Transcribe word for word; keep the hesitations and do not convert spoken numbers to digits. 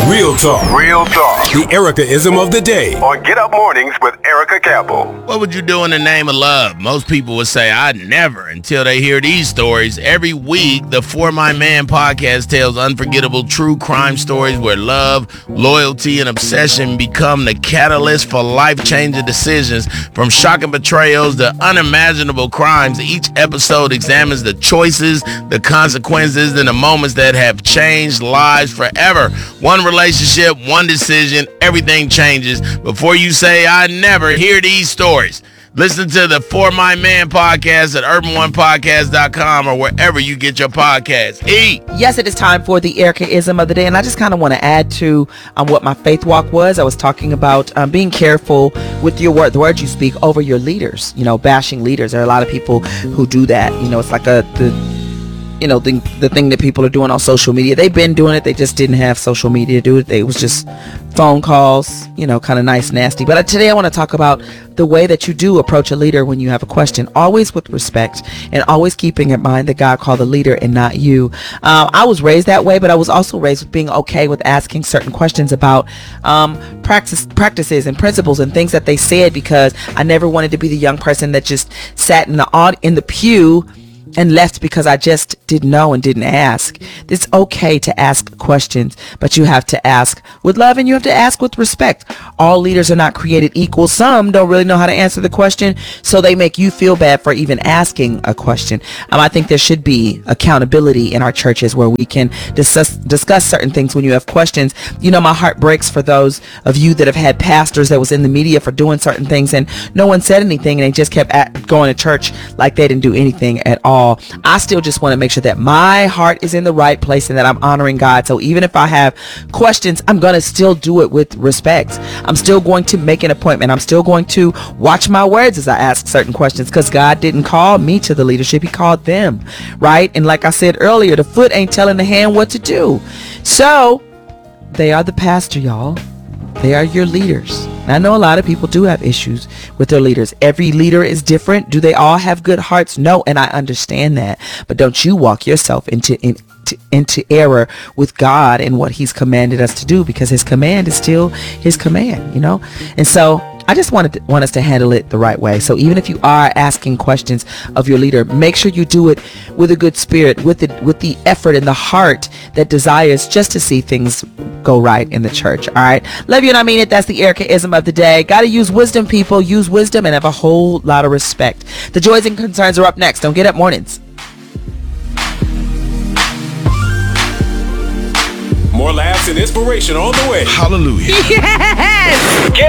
Real talk. Real talk. The Erica-ism of the day. On Get Up Mornings with Erica Campbell. What would you do in the name of love? Most people would say, I'd never, until they hear these stories. Every week, the For My Man podcast tells unforgettable true crime stories where love, loyalty, and obsession become the catalyst for life-changing decisions. From shocking betrayals to unimaginable crimes, each episode examines the choices, the consequences, and the moments that have changed lives forever. One relationship, one decision, everything changes. Before you say, I never, hear these stories. Listen to the For My Man podcast at urban one podcast dot com or wherever you get your podcasts. E. Yes, it is time for the Erica-ism of the day, and I just kind of want to add to um, what my faith walk was. I was talking about um, being careful with your word, the words you speak over your leaders. You know, bashing leaders. There are a lot of people who do that. You know, it's like a the you know the the thing that people are doing on social media. They've been doing it. They just didn't have social media to do it. They, it was just phone calls. You know, kind of nice, nasty. But today I want to talk about the way that you do approach a leader when you have a question, always with respect and always keeping in mind that God called the leader and not you. Um, I was raised that way, but I was also raised with being okay with asking certain questions about um, practice, practices and principles and things that they said, because I never wanted to be the young person that just sat in the odd in the pew and left because I just didn't know and didn't ask. It's okay to ask questions, but you have to ask with love and you have to ask with respect. All leaders are not created equal. Some don't really know how to answer the question, so they make you feel bad for even asking a question. Um, I think there should be accountability in our churches where we can discuss, discuss certain things when you have questions. You know, my heart breaks for those of you that have had pastors that was in the media for doing certain things and no one said anything and they just kept at, going to church like they didn't do anything at all. I still just want to make sure that my heart is in the right place and that I'm honoring God. So even if I have questions, I'm going to still do it with respect. I'm still going to make an appointment. I'm still going to watch my words as I ask certain questions, because God didn't call me to the leadership. He called them, right? And like I said earlier, the foot ain't telling the hand what to do. So they are the pastor, y'all. They are your leaders. And I know a lot of people do have issues with their leaders. Every leader is different. Do they all have good hearts? No, and I understand that. But don't you walk yourself into in, to, into error with God and what he's commanded us to do, because his command is still his command, you know? And so I just wanted to, want us to handle it the right way. So even if you are asking questions of your leader, make sure you do it with a good spirit, with the, with the effort and the heart that desires just to see things go right in the church. All right. Love you and I mean it. That's the Erica-ism of the day. Got to use wisdom, people. Use wisdom and have a whole lot of respect. The joys and concerns are up next. Don't Get Up Mornings. More laughs and inspiration on the way. Hallelujah. Get